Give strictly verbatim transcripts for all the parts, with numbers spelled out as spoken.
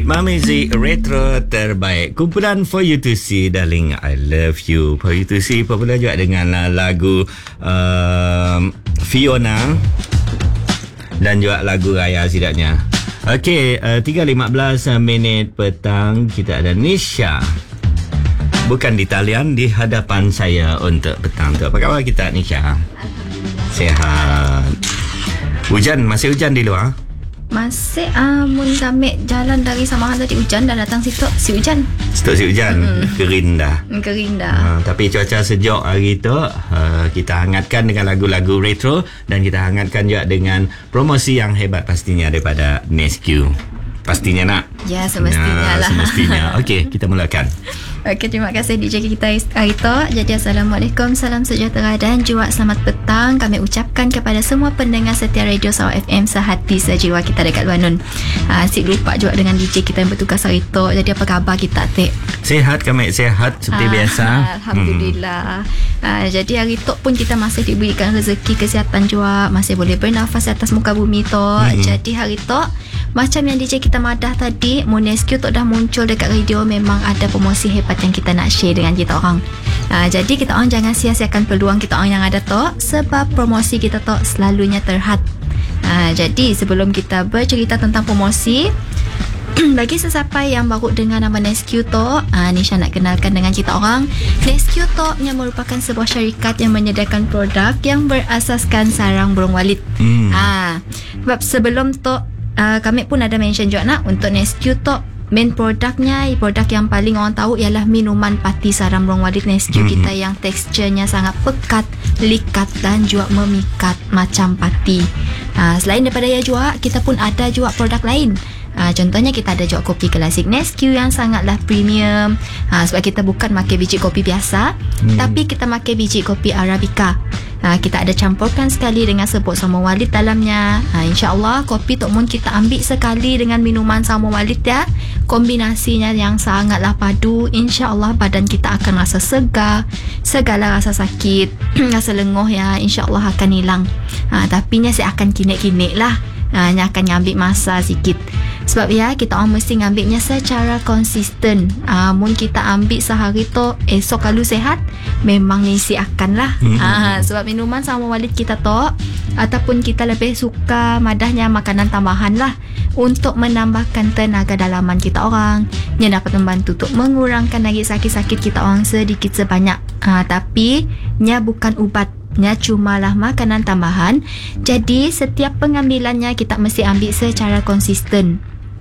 Music retro terbaik, kumpulan For You To See, Darling I Love You. For You To See popular juga dengan lagu um, Fiona dan juga lagu Raya sidaknya. Okey, uh, tiga lima belas minit petang, kita ada Nisha, bukan di talian, di hadapan saya untuk petang tu. Apa khabar kita, Nisha? Alhamdulillah. Sihat. Hujan, masih hujan di luar? Masih ah, mun kami jalan dari Samahan tadi hujan, dah datang situ si hujan. Situ si hujan, mm. kering dah. Kering dah. Uh, tapi cuaca sejuk hari tu, uh, kita hangatkan dengan lagu-lagu retro dan kita hangatkan juga dengan promosi yang hebat pastinya daripada Nesque. Pastinya nak? Ya, semestinya ya, lah. Semestinya. Okey, kita mulakan. Okey, terima kasih D J kita hari tu. Jadi Assalamualaikum, salam sejahtera dan juga selamat petang kami ucapkan kepada semua pendengar setia Radio Sarawak F M sehati sejiwa kita dekat luar nun. Ha, asyik lupa juga dengan D J kita yang bertugas hari tu. Jadi apa khabar kita, Tek? Sehat kami, sehat seperti ha, biasa. Alhamdulillah. Hmm. Ha, jadi hari tu pun kita masih diberikan rezeki kesihatan juga, masih boleh bernafas atas muka bumi tu. Hmm. Jadi hari tu macam yang D J kita madah tadi, Nesque tu dah muncul dekat radio, memang ada promosi hebat yang kita nak share dengan kita orang. Ha, jadi kita orang jangan sia-siakan peluang kita orang yang ada tu, sebab promosi kita tu selalunya terhad. Ha, jadi sebelum kita bercerita tentang promosi, bagi sesiapa yang baru dengar nama Nesque tu, ha, Nisha nak kenalkan dengan kita orang. Nesque tu yang merupakan sebuah syarikat yang menyediakan produk yang berasaskan sarang burung walit. Hmm. Ha, sebab sebelum tu Uh, kami pun ada mention juga nak untuk Nesque tu, main produknya, produk yang paling orang tahu ialah minuman pati sarang burung walit Nesque mm-hmm. kita yang teksturnya sangat pekat, likat dan juga memikat macam pati. Uh, selain daripada ia juga, kita pun ada juga produk lain. Uh, contohnya kita ada juga kopi klasik Nesque yang sangatlah premium. Uh, sebab kita bukan makan biji kopi biasa, mm. tapi kita makan biji kopi Arabica. Ha, kita ada campurkan sekali dengan serbuk sama walit dalamnya. Ha, InsyaAllah kopi Tok Mun kita ambil sekali dengan minuman sama walit ya. Kombinasinya yang sangatlah padu. InsyaAllah badan kita akan rasa segar, segala rasa sakit, rasa lenguh ya, InsyaAllah akan hilang. Ha, tapi nya saya akan kinik-kinik lah. Ha, nya akan ngambil masa sikit. Sebab ya kita orang mesti ngambilnya secara konsisten. Ha, mun kita ambil sehari tu, esok kalau sehat, memang ngisi akan lah. Hmm. Ha, sebab minuman sama walit kita tu, ataupun kita lebih suka madahnya makanan tambahan lah, untuk menambahkan tenaga dalaman kita orang, yang dapat membantu untuk mengurangkan lagi sakit-sakit kita orang sedikit sebanyak. Ha, tapi nya bukan ubat, nya cumalah makanan tambahan. Jadi setiap pengambilannya kita mesti ambil secara konsisten.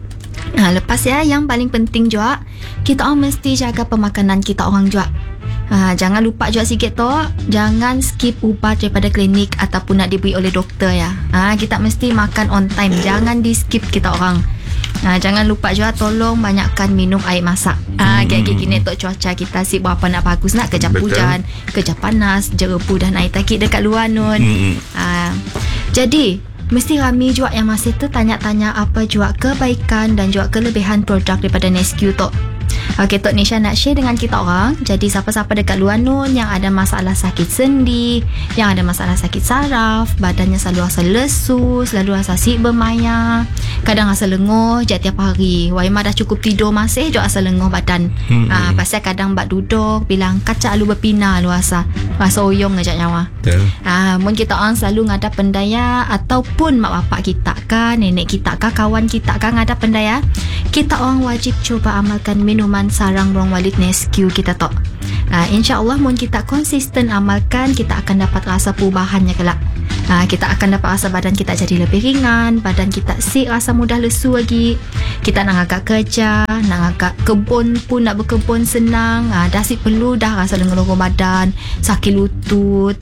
Ha, lepas ya, yang paling penting juga, kita orang mesti jaga pemakanan kita orang juga. Ha, jangan lupa juga sikit tu, jangan skip ubat daripada klinik ataupun nak diberi oleh doktor ya. Ha, kita mesti makan on time, jangan di skip kita orang. Ha, jangan lupa juga tolong banyakkan minum air masak. Ha, gigi gini tu cuaca kita si berapa nak bagus nak, kejap Betul. hujan, kejap panas, jerebu dan air takik dekat luar nun. Ha, jadi mesti ramai juga yang masih tertanya-tanya apa juga kebaikan dan juga kelebihan produk daripada Nesque tu. Okey, Tok Nisha nak share dengan kita orang. Jadi siapa-siapa dekat luar nun yang ada masalah sakit sendi, yang ada masalah sakit saraf, badannya selalu rasa lesu, selalu rasa sik bermaya, kadang rasa lenguh je tiap hari. Waimah dah cukup tidur masih juga rasa lenguh badan. Hmm. Ah, pasal kadang bak duduk, bilang kacak lu berpina lu rasa. Rasa oyong ngajak nyawa. Betul. Ah, mun kita orang selalu ngadap pendaya ataupun mak bapak kita kah, nenek kita kah, kawan kita kah ngadap pendaya, kita orang wajib cuba amalkan minuman sarang burung walit Nesque kita tok. Uh, InsyaAllah mun kita konsisten amalkan, kita akan dapat rasa perubahannya kelak. Uh, kita akan dapat rasa badan kita jadi lebih ringan, badan kita sik rasa mudah lesu lagi. Kita nak agak kerja, nak agak kebun pun nak berkebun senang. Uh, dah sik perlu dah rasa lenguh-lenguh badan, sakit lutut.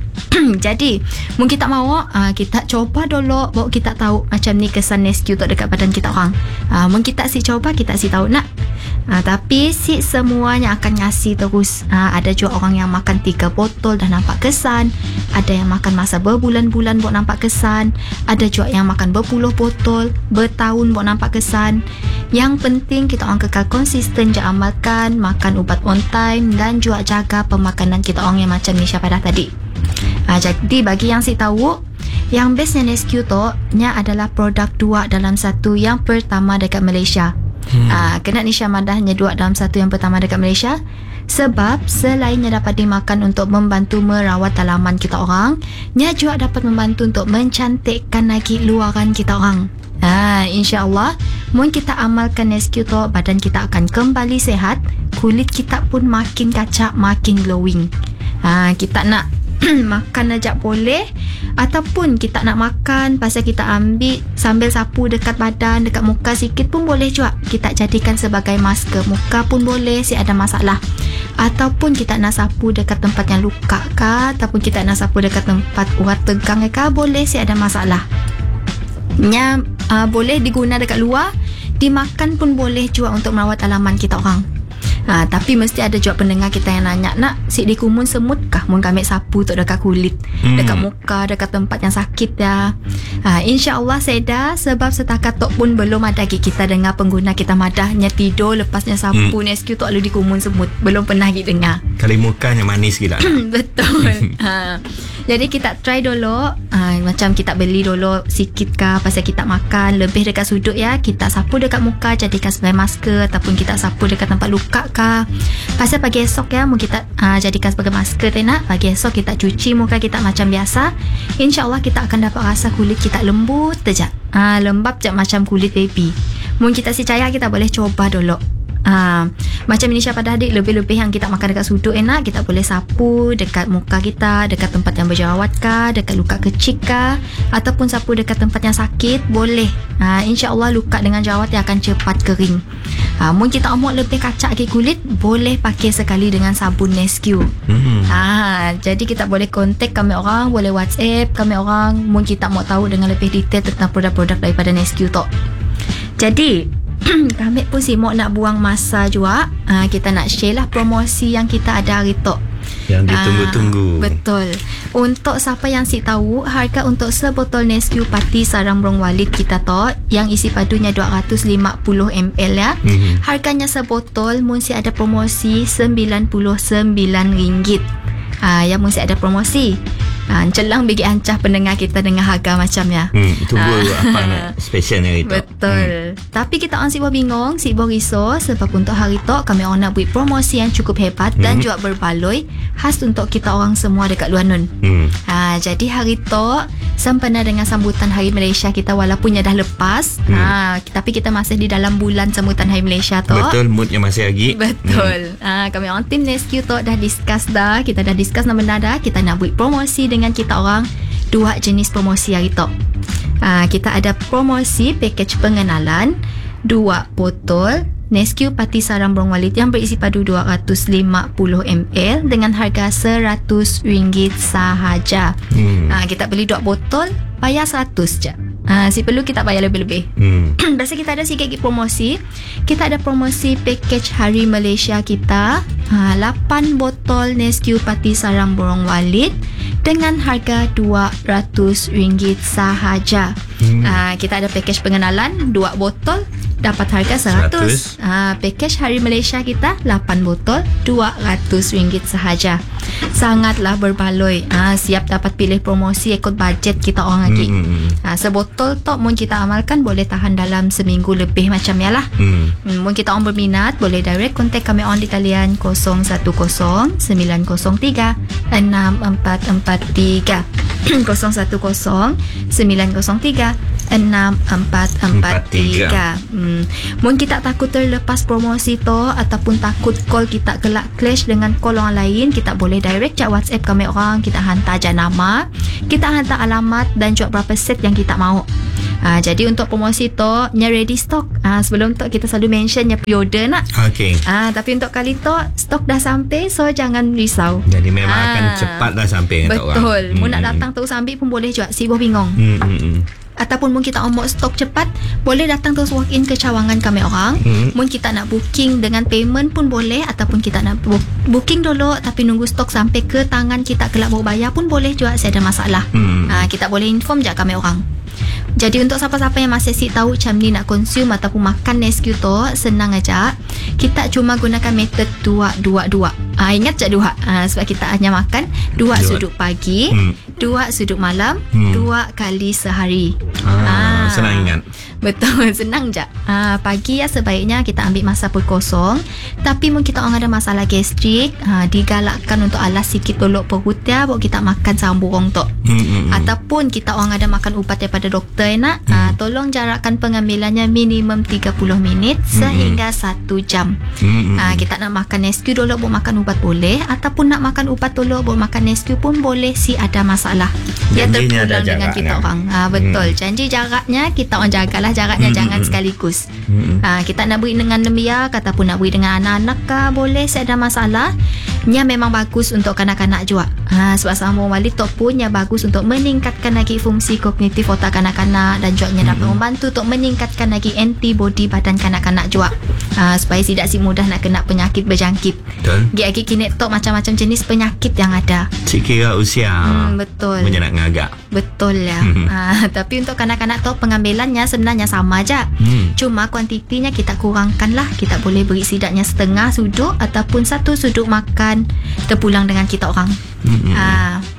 Jadi mungkin kita mahu uh, kita coba dulu, baru kita tahu macam ni kesan Nesque tu dekat badan kita orang. uh, Mungkin kita si coba, kita si tahu nak. uh, Tapi si semuanya akan ngasih terus. uh, Ada juga orang yang makan tiga botol dah nampak kesan, ada yang makan masa berbulan-bulan buat nampak kesan, ada juga yang makan berpuluh botol, bertahun buat nampak kesan. Yang penting kita orang kekal konsisten je amalkan, makan ubat on time dan juga jaga pemakanan kita orang yang macam Nisha pada tadi. Ha, jadi bagi yang si tahu, yang bestnya Nesque tu nya adalah produk dua dalam satu. Yang pertama dekat Malaysia. hmm. uh, kena Nisha madahnya dua dalam satu yang pertama dekat Malaysia. Sebab selainnya dapat dimakan untuk membantu merawat dalaman kita orang, nya juga dapat membantu untuk mencantikkan lagi luaran kita orang. Ha, InsyaAllah mun kita amalkan Nesque tu, badan kita akan kembali sehat, kulit kita pun makin kacak, makin glowing. Ha, kita nak makan aja boleh, ataupun kita nak makan pasal kita ambil sambil sapu dekat badan, dekat muka sikit pun boleh juga. Kita jadikan sebagai masker muka pun boleh, si ada masalah. Ataupun kita nak sapu dekat tempat yang luka kah, ataupun kita nak sapu dekat tempat urat tegang kah, boleh, si ada masalah. Nya uh, boleh diguna dekat luar, dimakan pun boleh juga untuk merawat dalaman kita orang. Ha, tapi mesti ada juga pendengar kita yang nanya, nak si dikumun semut kah mun kami sapu tu dekat kulit, hmm. dekat muka, dekat tempat yang sakit ya. Ha, InsyaAllah seda, sebab setakat tu pun belum ada lagi kita dengar pengguna kita madahnya tidur lepasnya sapu hmm. Nesque tu lalu dikumun semut. Belum pernah kita dengar. Kali mukanya manis gila. Betul. ha, jadi kita try dulu, ha, macam kita beli dulu sikit kah pasal kita makan lebih dekat sudut ya, kita sapu dekat muka jadikan sebagai masker, ataupun kita sapu dekat tempat luka kah. Pasal pagi esok ya, mungkin kita uh, jadikan sebagai masker tak. Pagi esok kita cuci muka kita macam biasa, InsyaAllah kita akan dapat rasa kulit kita lembut saja, uh, lembab je macam kulit baby. Mungkin kita si cahaya, kita boleh coba dulu. Uh, macam Nisha pada adik, lebih-lebih yang kita makan dekat sudut enak, kita boleh sapu dekat muka kita, dekat tempat yang berjerawat kah, dekat luka kecil kah, ataupun sapu dekat tempat yang sakit boleh. uh, InsyaAllah luka dengan jerawat dia akan cepat kering. uh, Mungkin kita omok lebih kacak ke kulit, boleh pakai sekali dengan sabun Nesque. hmm. uh, Jadi kita boleh kontak kami orang, boleh WhatsApp kami orang mungkin kita mau tahu dengan lebih detail tentang produk-produk daripada Nesque tu. Jadi kami pun si mau nak buang masa juga, uh, kita nak share lah promosi yang kita ada hari tu, yang ditunggu-tunggu. uh, Betul. Untuk siapa yang si tahu, harga untuk sebotol Nesque Pati Sarang Burung Walit kita tu yang isi padunya dua ratus lima puluh mililiter ya, mm-hmm. harganya sebotol mesti ada promosi sembilan puluh sembilan ringgit. Ah, yang mesti ada promosi. Ah, celang bagi ancah pendengar kita dengan harga macamnya. Hmm, tunggu ah. apa nak special hari tu. Betul. Hmm. Tapi kita orang sibuk bingung, sibuk risau sebab untuk hari tu kami orang nak buat promosi yang cukup hebat hmm. dan juga berbaloi khas untuk kita orang semua dekat luar nun. Hmm. Ah, jadi hari tu sempena dengan sambutan Hari Malaysia kita, walaupun dah lepas, hmm. ah, tapi kita masih di dalam bulan sambutan Hari Malaysia tu. Betul, moodnya masih lagi. Betul. Hmm. Ah, kami orang tim Nesque tu dah discuss dah, kita dah discuss nama dah, kita nak buat promosi dengan dengan kita orang dua jenis promosi hari tu. Uh, kita ada promosi package pengenalan dua botol Nesque Pati Sarang Burung Walit yang berisi padu dua ratus lima puluh mililiter dengan harga seratus ringgit sahaja. Hmm. Uh, kita beli dua botol bayar seratus je. Uh, si perlu kita bayar lebih-lebih. Hmm. Biasa kita ada sikit promosi. Kita ada promosi package Hari Malaysia kita, uh, lapan botol Nesque Pati Sarang Burung Walit dengan harga dua ratus ringgit sahaja. Hmm. Uh, kita ada package pengenalan dua botol dapat harga seratus. Uh, package Hari Malaysia kita lapan botol dua ratus ringgit sahaja. Sangatlah berbaloi. Uh, siap dapat pilih promosi ikut bajet kita orang lagi. Hmm. Uh, sebotol tu mun kita amalkan boleh tahan dalam seminggu lebih macam ya lah. Hmm. Mun kita orang berminat boleh direct contact kami on di talian kosong satu kosong sembilan kosong tiga enam empat empat tiga kosong satu kosong sembilan kosong tiga enam empat empat tiga. Hmm. Mun kita takut terlepas promosi tu ataupun takut call kita kelak clash dengan call orang lain, kita boleh direct chat WhatsApp kami orang, kita hantar je nama, kita hantar alamat dan juga berapa set yang kita mahu. Ha, jadi untuk promosi tu nya ready stock. Ha, sebelum tu kita selalu mention nya pre-order nak. Okey. Ha, tapi untuk kali tu stok dah sampai, so jangan risau. Jadi memang ha. akan cepat dah sampai dengan orang. Betul. Hmm. Mu nak datang terus ambil pun boleh juga, sibuk bingung. Hmm, hmm, hmm. Ataupun mungkin kita omok stok cepat, boleh datang terus walk in ke cawangan kami orang. Hmm. Mungkin kita nak booking dengan payment pun boleh, ataupun kita nak book, booking dulu tapi nunggu stok sampai ke tangan kita kelak baru bayar pun boleh juga, saya ada masalah. Hmm. Ha, kita boleh inform je kami orang. Jadi untuk siapa-siapa yang masih si tahu macam ni nak consume ataupun makan Nesque tu, senang aja. Kita cuma gunakan metode dua dua dua. Ah, ingat je dua. Ah, sebab kita hanya makan dua, dua. sudut pagi, hmm. dua sudut malam, hmm. dua kali sehari. Ah. Ah. senang ingat. Betul, senang je. Ha, pagi ya sebaiknya kita ambil masa pukul kosong. Tapi mungkin kita orang ada masalah gastrik, ha, digalakkan untuk alas sikit tolok perut ya, bawa kita makan samburong tu. Hmm, Ataupun kita orang ada makan ubat daripada doktor nak, hmm. ha, tolong jarakkan pengambilannya minimum tiga puluh minit sehingga hmm. satu jam. Hmm. Ha, kita nak makan Nesque tolok bawa makan ubat boleh, ataupun nak makan ubat tolok bawa makan Nesque pun boleh si ada masalah. Dia terpulang dengan kita orang. Ha, betul. Hmm. Janji jaraknya kita orang jagalah jaraknya, hmm. jangan sekaligus. Hmm. Ha, kita nak beri dengan lembiak ataupun nak beri dengan anak-anak kah boleh, saya ada masalah. Nya memang bagus untuk kanak-kanak juga. Ha, sebab sambung walid tu pun nya bagus untuk meningkatkan lagi fungsi kognitif otak kanak-kanak dan juga nya dapat hmm. membantu untuk meningkatkan lagi antibody badan kanak-kanak juga. Ha, supaya tidak si mudah nak kena penyakit berjangkit. Betul. Lagi kita tok macam-macam jenis penyakit yang ada. Sekira usia. Hmm, betul. Punya nak ngagak. Betul ya. Ha, tapi untuk kanak-kanak tu pengambilannya sebenarnya sama aja. Hmm. Cuma kuantitinya kita kurangkan lah. Kita boleh beri sidaknya setengah suduk ataupun satu suduk makan terpulang dengan kita orang. Hmm. Ha,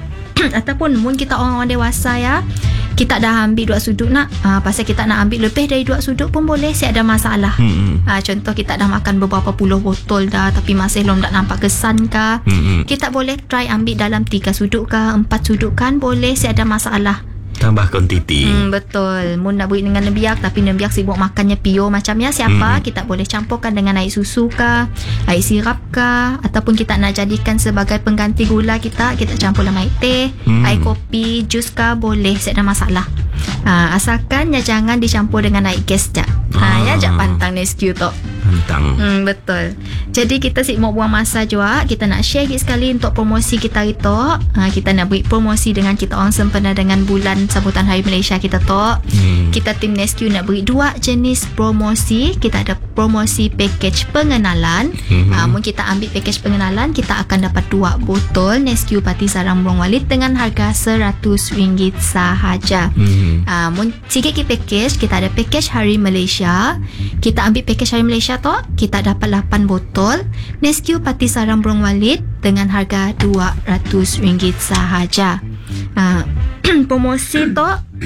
ataupun mungkin kita orang-orang dewasa ya, kita dah ambil dua suduk nak, ha, pasal kita nak ambil lebih dari dua suduk pun boleh, si ada masalah. Hmm. Ha, contoh kita dah makan beberapa puluh botol dah tapi masih belum tak nampak kesan kah, hmm. kita boleh try ambil dalam tiga suduk kah, empat suduk kan boleh, si ada masalah. Tambah kuantiti. Hmm, betul. Mun nak beri dengan nembiak tapi nembiak sibuk makannya pio macamnya siapa, hmm. kita boleh campurkan dengan air susu kah, air sirap kah, ataupun kita nak jadikan sebagai pengganti gula kita, kita campur dalam air teh, hmm. air kopi, jus kah boleh, tak ada masalah. Ha, asalkan ya jangan dicampur dengan air gas je. Ha, ah. ya jak pantang Nesque tu. Pantang. Hmm, betul. Jadi kita sik mau buang masa juga, kita nak share sikit sekali untuk promosi kita itu. Ha, kita nak beri promosi dengan kita orang sempena dengan bulan sambutan Hari Malaysia kita tu. Hmm. Kita tim Nesque nak beri dua jenis promosi. Kita ada promosi package pengenalan. Hmm. Ha, mungkin kita ambil package pengenalan, kita akan dapat dua botol Nesque Pati Sarang Burung Walid dengan harga seratus ringgit sahaja. Hmm. Ha, sikit ke package, kita ada package Hari Malaysia. Kita ambil package Hari Malaysia tu, kita dapat lapan botol Nesque Pati Sarang Burung Walid dengan harga dua ratus ringgit sahaja. Ha, promosi tu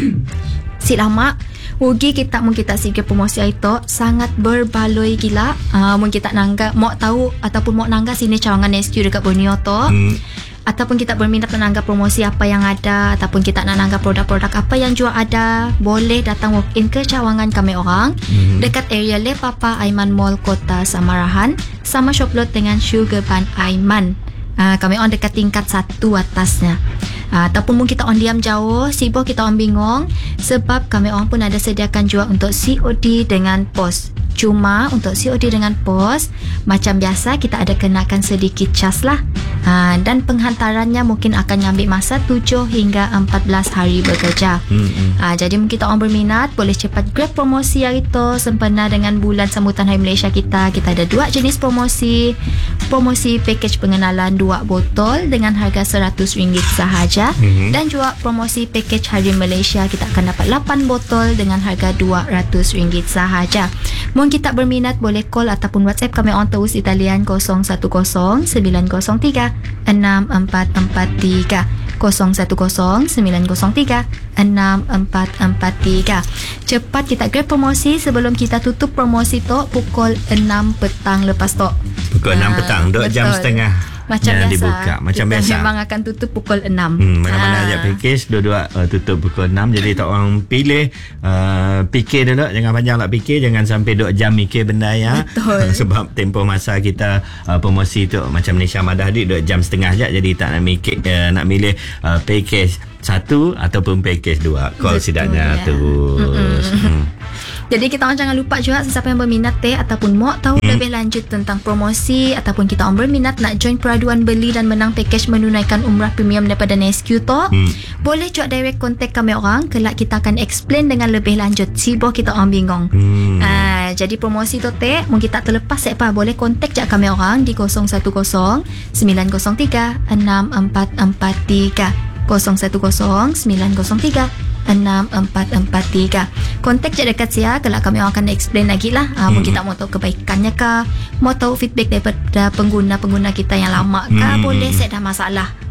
si lama rugi kita mungkin kita sikit promosi itu sangat berbaloi gila. Ha, mungkin kita nangga mau tahu ataupun mau nangga sini cawangan Nesque dekat Borneo tu. Hmm. Ataupun kita berminat menanggap promosi apa yang ada, ataupun kita nak nanggap produk-produk apa yang jual ada, boleh datang walk in ke cawangan kami orang hmm. dekat area Le Papa Aiman Mall Kota Samarahan, sama shop lot dengan Sugar Bun Aiman. Uh, kami orang dekat tingkat satu atasnya. Uh, ataupun mungkin kita orang diam jauh, sibuk kita orang bingung, sebab kami orang pun ada sediakan jual untuk C O D dengan pos. Cuma untuk C O D dengan pos, macam biasa kita ada kenakan sedikit cas lah. Ha, dan penghantarannya mungkin akan ambil masa tujuh hingga empat belas hari bekerja. Hmm. Ha, jadi mungkin kita orang berminat boleh cepat grab promosi hari itu sempena dengan bulan sambutan Hari Malaysia kita. Kita ada dua jenis promosi. Promosi package pengenalan dua botol dengan harga seratus ringgit sahaja. Hmm. Dan juga promosi package Hari Malaysia kita akan dapat lapan botol dengan harga dua ratus ringgit sahaja. Mungkin kita berminat boleh call ataupun WhatsApp kami on terus di talian kosong satu kosong sembilan kosong tiga enam empat empat tiga kosong satu kosong sembilan kosong tiga enam empat empat tiga. Cepat kita grab promosi sebelum kita tutup promosi tu pukul enam petang lepas tu. Pukul enam petang, dua jam setengah. Macam yang biasa dibuka macam kita biasa memang akan tutup pukul enam. hmm, mana-mana ha. Ajak package dua-dua uh, tutup pukul enam. Jadi tak orang pilih uh, fikir dulu, jangan panjang lah fikir, jangan sampai dua jam mikir benda ya. Betul. Sebab tempoh masa kita uh, promosi tu macam Malaysia Madah di dua jam setengah je. Jadi tak nak mikir uh, nak milih uh, package satu ataupun package dua, call sidaknya ya. Terus. Hmm. Jadi kita orang jangan lupa juga sesiapa yang berminat teh ataupun mau tahu hmm. lebih lanjut tentang promosi ataupun kita orang berminat nak join peraduan beli dan menang package menunaikan umrah premium daripada Nesque tu, hmm. boleh juga direct contact kami orang, kelak kita akan explain dengan lebih lanjut. Sibuk kita orang bingung. Hmm. Uh, jadi promosi tu teh mungkin tak terlepas apa, boleh contact je kami orang di kosong satu kosong sembilan kosong tiga enam empat empat tiga kosong satu kosong sembilan kosong tiga enam empat empat tiga. Kontak je dekat saya, kalau kami akan explain lagi lah. Ha, hmm. Mungkin tak mau tahu kebaikannya kah, mau tahu feedback daripada pengguna-pengguna kita yang lama kah, hmm. boleh, saya dah masalah.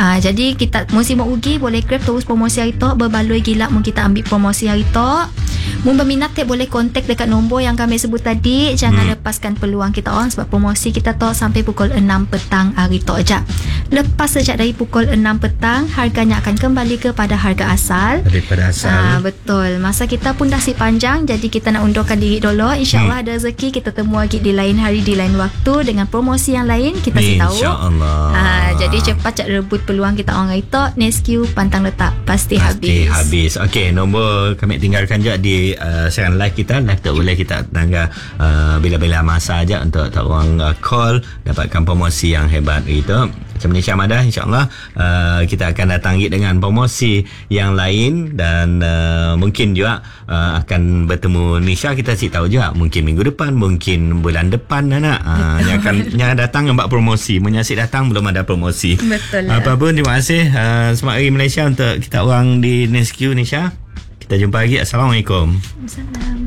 Uh, jadi kita musim mau ugi boleh grab terus promosi hari tu, berbaloi gila mun kita ambil promosi hari tu. Mun berminat te boleh kontak dekat nombor yang kami sebut tadi. Jangan hmm. lepaskan peluang kita orang sebab promosi kita tu sampai pukul enam petang hari tu aja. Lepas sejak dari pukul enam petang, harganya akan kembali kepada harga asal. Daripada asal. Uh, betul. Masa kita pun dah si panjang, jadi kita nak undurkan diri dulu. InsyaAllah hmm. ada rezeki kita temu lagi di lain hari, di lain waktu dengan promosi yang lain. Kita si tahu. InsyaAllah. Uh, jadi cepat cak rebut peluang kita orang itu. Nesque pantang letak pasti, pasti habis. habis. Okey, nombor kami tinggalkan je di uh, siaran live kita. Live tak boleh kita tangga uh, bila-bila masa aja untuk tak orang uh, call dapatkan promosi yang hebat itu. Macam Nisha Madah, insyaAllah uh, kita akan datangi dengan promosi yang lain dan uh, mungkin juga uh, akan bertemu Nisha. Kita si tahu juga mungkin minggu depan, mungkin bulan depan anak uh, yang akan yang datang nampak promosi, menyasik datang belum ada promosi. Betul lah. Apa pun, terima kasih uh, Selamat Hari Malaysia untuk kita orang di Nesque, Nisha. Kita jumpa lagi. Assalamualaikum. Assalamualaikum.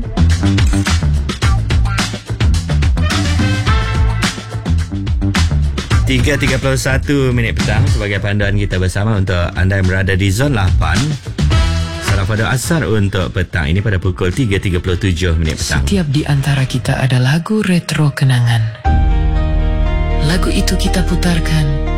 tiga tiga puluh satu minit petang sebagai panduan kita bersama untuk anda yang berada di zon lapan. Salam pada asar untuk petang ini pada pukul tiga tiga puluh tujuh minit petang. Setiap di antara kita ada lagu retro kenangan. Lagu itu kita putarkan